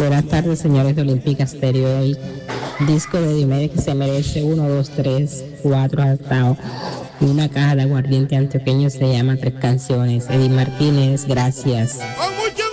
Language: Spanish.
Buenas tardes, señores de Olímpica Stereo. El disco de Diomedes que se merece 1, 2, 3, 4 hasta una caja de aguardiente antioqueño se llama Tres Canciones. Eddie Martínez, gracias. Con mucho